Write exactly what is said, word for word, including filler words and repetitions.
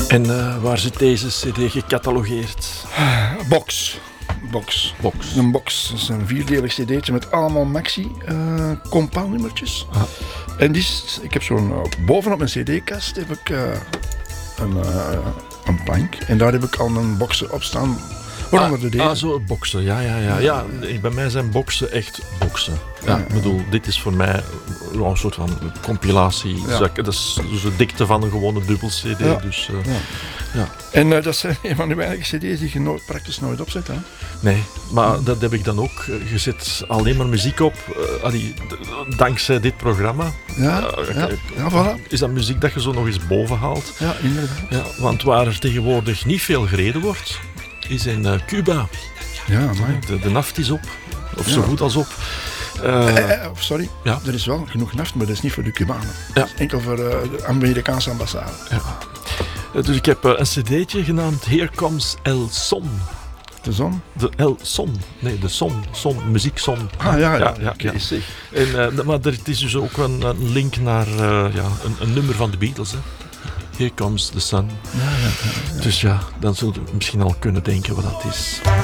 En uh, waar zit deze cd gecatalogeerd? Box. Box. Box. Een box. Dat is een vierdelig cd'tje met allemaal maxi uh, compoundnummertjes. Ah. En die is, ik heb zo'n, uh, bovenop mijn cd-kast heb ik uh, een, uh, een plank. En daar heb ik al een boxen op staan. Waaronder de ah, ah, zo boxen, ja, ja, ja. ja, bij mij zijn boxen echt boxen. Ja, ik bedoel, dit is voor mij een soort van compilatie. Ja. Dat is dus de dikte van een gewone dubbel-cd. Ja. Dus, uh, ja. Ja. En uh, dat zijn een van de weinige cd's die je nooit, praktisch nooit opzet, hè? Nee, maar dat heb ik dan ook. Je zet alleen maar muziek op, uh, allee, d- dankzij dit programma. Ja, uh, ja, ja, voilà. Is dat muziek dat je zo nog eens boven haalt. Ja, inderdaad. Ja, want waar er tegenwoordig niet veel gereden wordt, is in uh, Cuba. Ja, maar de, de naft is op. Of ja. zo goed als op. Uh, eh, eh, sorry, ja. er is wel genoeg naft, maar dat is niet voor de Cubanen. Ja. Dat is enkel voor uh, de Amerikaanse ambassade. Ja. Uh, dus ik heb uh, een cd'tje genaamd Here Comes El Son. De zon? De El Son. Nee, de son. Son, muziekson. Ah ja, ja. ja, ja, ja. Okay, en, uh, maar er het is dus ook een, een link naar uh, ja, een, een nummer van de Beatles. Hè. Here Comes the Sun. Ja, ja, ja, ja. Dus ja, dan zult u misschien al kunnen denken wat dat is.